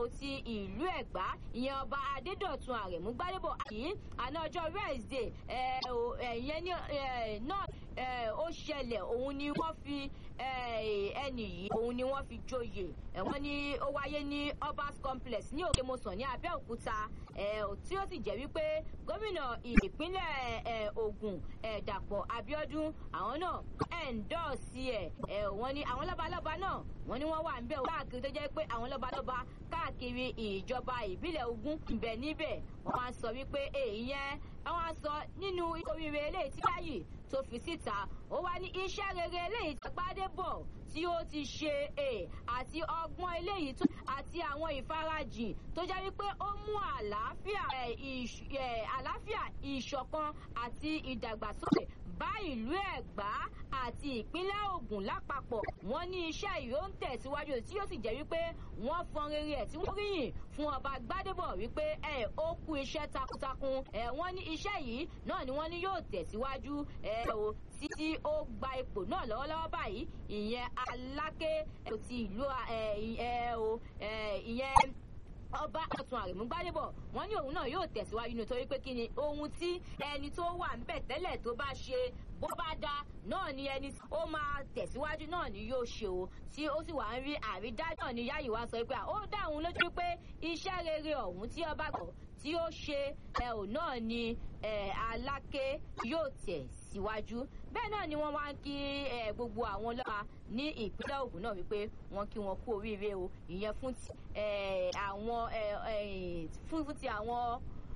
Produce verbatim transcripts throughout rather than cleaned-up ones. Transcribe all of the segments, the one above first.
ti ìlú Ẹ̀gbá ìyẹn ọba Adédọ̀tun Àrẹ̀mú Gbádébọ̀ yìí àná ọjọ́ Wednesday ẹ̀yẹn náà ó ṣẹlẹ̀ òun ni wọ́n fi ẹnì yìí òun ni wọ́n fi joyè wọ́n ní ó wáyé ní Obas Complex ní Òkèmọ̀sán ní Abẹ́òkúta tí ó sì jẹ́ wípé gómìnà ìpínlẹ̀ Ògùn Dàpọ̀ Abíọ́dún àwọn náà ẹ̀ńdọ́ọ̀sì ẹ̀ wọ́n ní àwọn lọ́balọ́ba náà wọ́n ní wọ́n wà ń bẹ̀ káàkiri tó jẹ́ pé àwọn lọ́balọ́ba káàkiri ìjọba ìbílẹ̀ Ògùn ń bẹ níbẹ̀ wọ́n máa ń sọ wípé èyí yẹn àwọn á sọ nínú oríire eléyìí tí báyìí tó fi síta ó wá ní iṣẹ́ rere eléyìí tí Gbádébọ̀ tí ó ti ṣe é àti ọgbọ́n eléyìí tó àti àwọn ìfarajìn tó jẹ́ wípé ó mú àlàáfíà àlàáfíà ìṣọ̀kan àti ìdàgbàsókè bá ìlú Ẹ̀gbá àti ìpínlẹ̀ Ògùn lápapọ̀ wọ́n ní iṣẹ́ yìí ó ń tẹ̀síwájú tí ó sì jẹ́ wípé wọ́n fọn rere ẹ̀ tí wọ́n ríyìn fún ọba Gbádébọ̀ wípé ẹ̀ ó kú iṣẹ́ takuntakun ẹ̀ wọ́n ní iṣẹ́ yìí náà ni wọ́n ní yóò tẹ̀síwájú ẹ̀ o títí ó gba ipò náà lọ́wọ́lọ́wọ́ báyìí ìyẹn Aláké ti ìlú ẹ̀ o ìyẹn ọba Ọ̀tún Àrẹ̀mú Gbádébọ̀ wọ́n ní òun náà yóò tẹ̀síwájú nítorí pé kí ni ohun tí ẹni tó wà ńbẹ̀ tẹ́lẹ̀ tó bá ṣe bó bá dá náà ni ẹni ó máa tẹ̀síwájú náà ni yóò ṣe o tí ó sì wà ń rí àrídájú náà ni Yáyìwá sọ pé ó dá òun lójú pé iṣẹ́ rere ọ̀hún tí ọba gbọ́ tí ó ṣe ẹ ò náà ni Aláké yóò tẹ̀ síwájú bẹ́ẹ̀ náà ni wọ́n wá ń kí gbogbo àwọn ọlọ́pàá ní ìpínlẹ̀ Ògùn náà wípé wọ́n kí wọn kú oríire o ìyẹn fún ti àwọn fún ti àwọn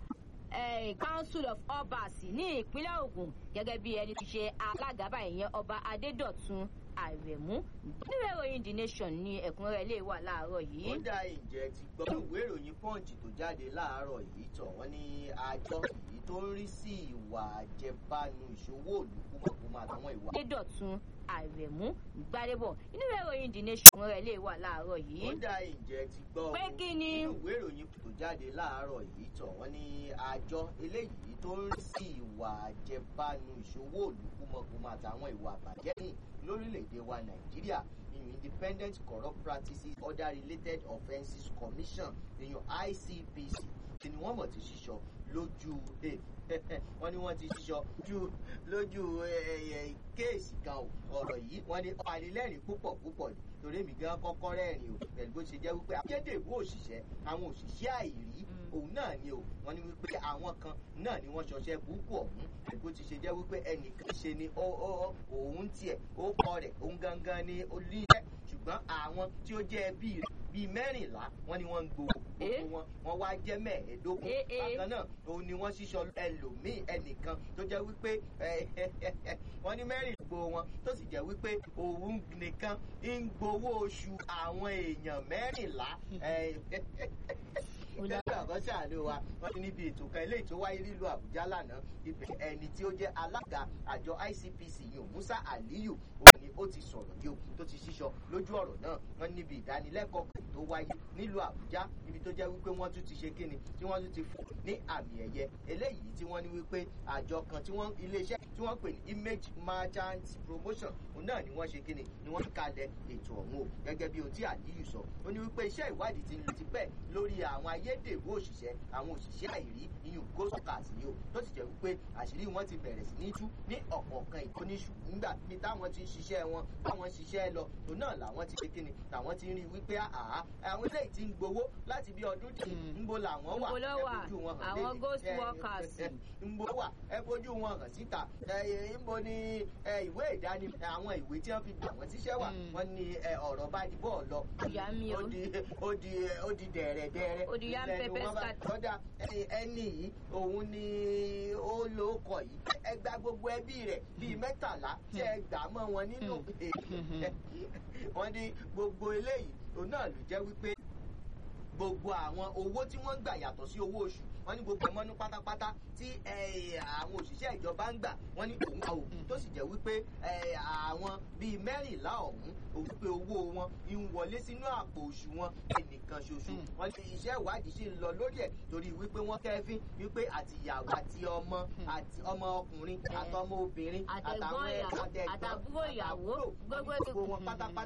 Council of Obas ní ìpínlẹ̀ Ògùn gẹ́gẹ́ bí ẹni tí ṣe alága báyìí yẹn ọba Adédọ̀tun Àrẹ̀mú níwèé ìròyìn The Nation ní ẹ̀kúnrẹ́rẹ́ ilé wà láàárọ̀ yìí. ó dá ìjẹ́ ti gbọ́ ìwé ìròyìn Punch tó jáde láàárọ̀ yìí tọ̀ wọ́n ní àjọ yìí tó ń rí sí ìwà àjẹbánu ìṣòwò olùkúmọ̀kúmọ̀ àtàwọn ìwà. Adédọ̀tun Àrẹ̀mú Gbádébọ̀ níwèé ìròyìn The Nation ẹ̀kúnrẹ́rẹ́ ilé wà láàárọ̀ yìí. ó dá ìjẹ́ ti gbọ́ pé kí ni. ìwé ìròyìn tó jáde láàárọ̀ yìí tọ̀ wọ́n ní àjọ eléyìí tó ń rí sí ìwà àjẹbánu ìṣòwò olùkúmọ̀kúmọ̀ àtàwọn ìwà àbàjẹ́ ní lórílẹ̀‐èdè wa Nàìjíríà ìyún Independent Corrupt Practices Other Related Offences Commission ìyún I C P C tí ni wọ́n mọ̀ ti ṣíṣọ lójú wọ́n ní wọ́n ti ṣíṣọ lójú kéèsì kan ọ̀rọ̀ yìí wọ́n ní ọ̀hánilẹ́rìn púpọ̀ púpọ̀ ni torí èmi gan kọ́kọ́ rẹ́rìn o pẹ̀lú bó ṣe jẹ́ wípé ayédèrú òṣìṣẹ́ àwọn òṣìṣẹ́ àìrí òun náà ni o wọ́n ní wípé àwọn kan náà ni wọ́n ṣọṣẹ́ búkú ọ̀hún pẹ̀lú bó ti ṣe jẹ́ wípé ẹnìkan ṣe ni òun tiẹ̀ ó kọ rẹ̀ òun gangan ni olùyẹ ṣùgbọ́n àwọn tí ó jẹ́ ẹbí rẹ̀ bíi mẹ́rìnlá wọ́n ní wọ́n ń gbowó gbogbo wọn wọ́n wá jẹ́ mẹ́ẹ̀ẹ́dógún bákan náà òun ni wọ́n ṣíṣọ ẹlòmíì ẹnìkan tó jẹ́ wípé wọ́n ní mẹ́rìnlélógún wọn tó sì jẹ́ wípé òun nìkan ń gbowó oṣù àwọn èèyàn mẹ́rìnlá ìjọba àkọsí àlọ wa wọ́n ti níbi ètò kan eléyìí tó wáyé nílùú Àbújá lánàá ibẹ̀ ẹni tí ó jẹ́ alága àjọ I C P C yìí Musa Aliyu òun ni ó ti sọ̀rọ̀ tí ó tó ti ṣíṣọ lójú ọ̀rọ̀ náà wọ́n níbi ìdánilẹ́kọ̀ọ́ tó wáyé nílùú Àbújá ibi tó jẹ́ wípé wọ́n tún ti ṣe kíni tí wọ́n tún ti fún ní àmì ẹ̀yẹ eléyìí tí wọ́n ní wípé àjọ kan tí wọ́n iléeṣẹ́ tí wọ́n pè ní Image Merchant Promotion òun náà ni wọ́n ṣe kíni ni wọ́n kalẹ̀ ètò ọ̀hún o gẹ́gẹ́ bí ohun tí Aliyu sọ ó ní wípé iṣẹ́ ìwádìí ti ń lọ tipẹ́ lórí àwọn ayédèrú òṣìṣẹ́ àwọn òṣìṣẹ́ àìrí iyùn gòsùkàsì yìí o tó sì jẹ́ wípé àṣírí wọn ti bẹ̀rẹ̀ sí ní tú ní ọ̀kọ̀ọ̀kan ìkóníṣù nígbà tí táwọn ti ń ṣiṣẹ́ wọn táwọn ṣiṣẹ́ lọ òun náà làwọn ti ṣe kíni làwọn ti ń rí wípé àá àwọn eléyìí ti ń gbowó láti bí ọdún tí ń bo làwọn wà ẹ fojú wọn hàn àwọn ghost workers ń bo wà ẹ fojú wọn hàn síta ń bo ní ìwé ìdánimọ̀ àwọn ìwé tí wọ́n fi gbà wọ́n tíṣẹ́ wà wọ́n ní ọ̀rọ̀ bá di bọ́ọ̀ lọ ó di dẹ̀rẹ̀dẹ̀rẹ̀ lọ́dà ẹni yìí òun ni ó lóókọ̀ yìí ẹ gba gbogbo ẹbí rẹ̀ bíi mẹ́tàlá tí ẹ gbà mọ́ wọn nínú wọ́n ní gbogbo eléyìí òun náà ló jẹ́ wípé gbogbo àwọn owó tí wọ́n ń gbà yàtọ̀ sí owó oṣù wọ́n ní gbogbo ẹmọ́nú pátápátá tí àwọn òṣìṣẹ́ ìjọba ń gbà wọ́n ní òun kà òkú tó sì jẹ́ wípé àwọn bíi mẹ́rìnlá ọ̀hún òun pé owó wọn ń wọlé sínú àpò oṣù wọn ẹnìkan ṣoṣo wọ́n ní iṣẹ́ ìwádìí ṣì ń lọ lórí ẹ̀ torí wípé wọ́n kẹ́fín wípé àtìyàwó àti ọmọ àti ọmọ ọkùnrin àtọmọ obìnrin àtàwọn ẹ̀ka àtẹ̀gbọ́n àtàbúrò gbogbo wọn pátápátá